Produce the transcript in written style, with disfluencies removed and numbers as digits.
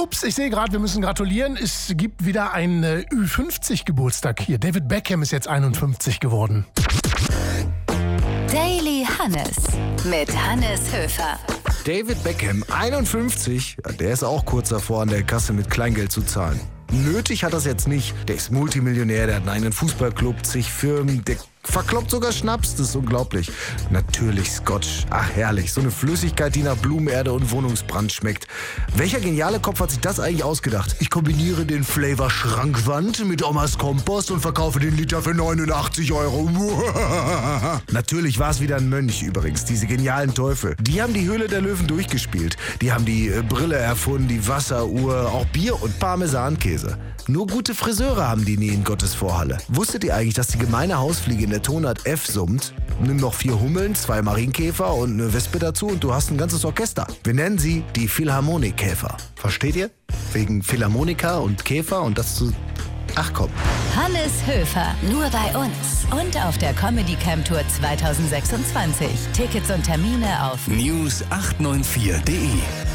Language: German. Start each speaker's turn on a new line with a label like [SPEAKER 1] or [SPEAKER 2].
[SPEAKER 1] Ups, ich sehe gerade, wir müssen gratulieren. Es gibt wieder einen Ü50-Geburtstag hier. David Beckham ist jetzt 51 geworden.
[SPEAKER 2] Daily Hannes mit Hannes Höfer.
[SPEAKER 3] David Beckham, 51, der ist auch kurz davor, an der Kasse mit Kleingeld zu zahlen. Nötig hat das jetzt nicht. Der ist Multimillionär, der hat einen eigenen Fußballclub, zig Firmen, der verkloppt sogar Schnaps, das ist unglaublich. Natürlich Scotch, ach herrlich, so eine Flüssigkeit, die nach Blumenerde und Wohnungsbrand schmeckt. Welcher geniale Kopf hat sich das eigentlich ausgedacht? Ich kombiniere den Flavor Schrankwand mit Omas Kompost und verkaufe den Liter für 89 Euro. Natürlich war es wieder ein Mönch übrigens, diese genialen Teufel. Die haben die Höhle der Löwen durchgespielt. Die haben die Brille erfunden, die Wasseruhr, auch Bier und Parmesankäse. Nur gute Friseure haben die nie in Gottes Vorhalle. Wusstet ihr eigentlich, dass die gemeine Hausfliege in der Tonart F summt? Nimm noch 4 Hummeln, 2 Marienkäfer und eine Wespe dazu und du hast ein ganzes Orchester. Wir nennen sie die Philharmonikkäfer. Versteht ihr? Wegen Philharmonika und Käfer und das zu... Ach komm.
[SPEAKER 2] Hannes Höfer, nur bei uns. Und auf der Comedy Camp Tour 2026. Tickets und Termine auf
[SPEAKER 4] news894.de